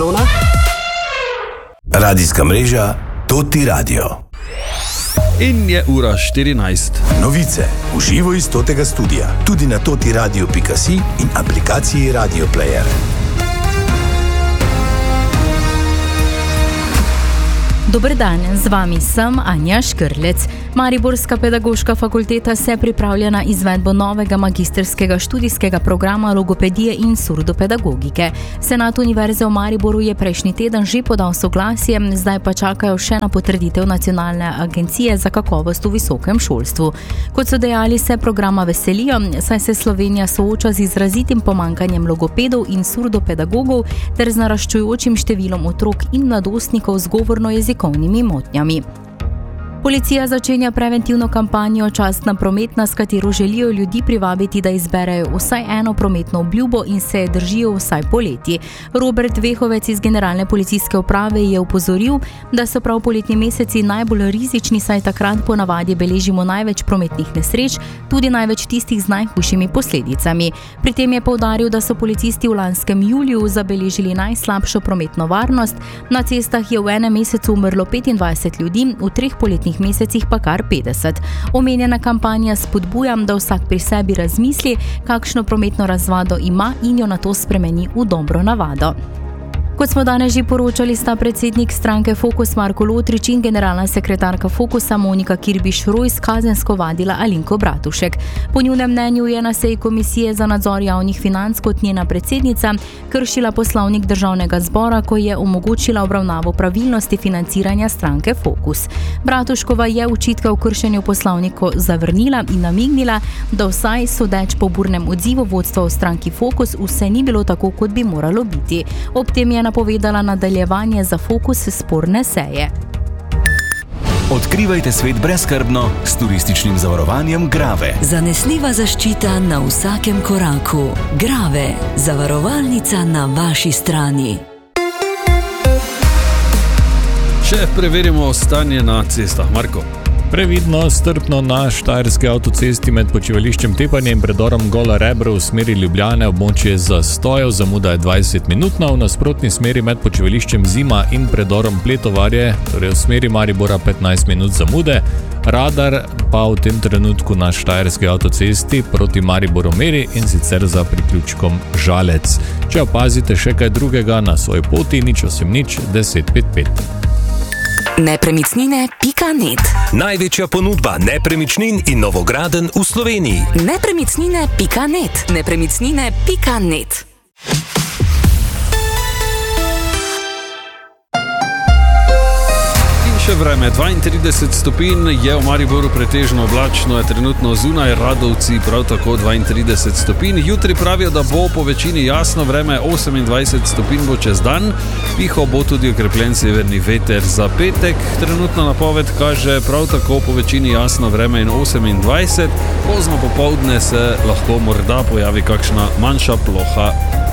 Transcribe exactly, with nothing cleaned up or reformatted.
Radijska mreža Toti Radio. In je ura štirinajst. Novice v živo iz Totega studia, tudi na totiradio pika si in aplikaciji Radio Player. Dober dan, z vami sem Anja Škrlec. Mariborska pedagoška fakulteta se pripravlja na izvedbo novega magistrskega študijskega programa logopedije in surdopedagogike. Senat Univerze v Mariboru je prejšnji teden že podal soglasje, zdaj pa čakajo še na potrditev Nacionalne agencije za kakovost v visokem šolstvu. Kot so dejali, se programa veselijo, saj se Slovenija sooča z izrazitim pomankanjem logopedov in surdopedagogov ter z naraščujočim številom otrok in mladostnikov z govorno-jezikovnimi motnjami. Policija začenja preventivno kampanjo Častna prometna, s katero želijo ljudi privabiti, da izberejo vsaj eno prometno obljubo in se držijo vsaj poleti. Robert Vehovec iz Generalne policijske uprave je opozoril, da so prav poletni meseci najbolj rizični, saj takrat ponavadi beležimo največ prometnih nesreč, tudi največ tistih z najhujšimi posledicami. Pri tem je poudaril, da so policisti v lanskem juliju zabeležili najslabšo prometno varnost, na cestah je v enem mesecu umrlo petindvajset ljudi, v treh poletnih mesecih pa kar petdeset. Omenjena kampanja spodbuja, da vsak pri sebi razmisli, kakšno prometno razvado ima in jo nato spremeni v dobro navado. Kot smo danes že poročali, sta predsednik stranke Fokus Marko Lotrič in generalna sekretarka Fokusa Monika Kirbiš-Rojs kazensko vadila Alenko Bratušek. Po njunem mnenju je na seji Komisije za nadzor javnih financ kot njena predsednica kršila poslovnik Državnega zbora, ko je omogočila obravnavo pravilnosti financiranja stranke Fokus. Bratuškova je očitke o kršenju poslovnika zavrnila in namignila, da vsaj sodeč po burnem odzivu vodstva v stranki Fokus vse ni bilo tako, kot bi moralo biti. Ob tem je napovedala nadaljevanje za Fokus sporne seje. Odkrivajte svet brezskrbno s turističnim zavarovanjem Grave. Zanesljiva zaščita na vsakem koraku. Grave, zavarovalnica na vaši strani. Še preverimo stanje na cestah. Marko. Previdno, strpno na štajerski avtocesti med počivališčem Tepanje in predorom Gola Rebro v smeri Ljubljane območje zastojev, zamuda je dvajset minutna, v nasprotni smeri med počivališčem Zima in predorom Pletovarje, torej v smeri Maribora petnajst minut zamude, radar pa v tem trenutku na štajerski avtocesti proti Mariboru meri in sicer za priključkom Žalec. Če opazite še kaj drugega na svoji poti, nič osem nič deset pet pet. Nepremičnine pika net. Največja ponudba nepremičnin in novogradenj v Sloveniji. Nepremičnine pika net. Nepremičnine pika net. Še vreme, dvaintrideset stopinj je v Mariboru pretežno oblačno, je trenutno zunaj, Radovci prav tako dvaintrideset stopinj. Jutri pravijo, da bo po večini jasno vreme, osemindvajset stopinj bo čez dan, pihal bo tudi okrepljen severni veter. Za petek trenutna napoved kaže prav tako po večini jasno vreme in osemindvajset, pozno popoldne se lahko morda pojavi kakšna manjša ploha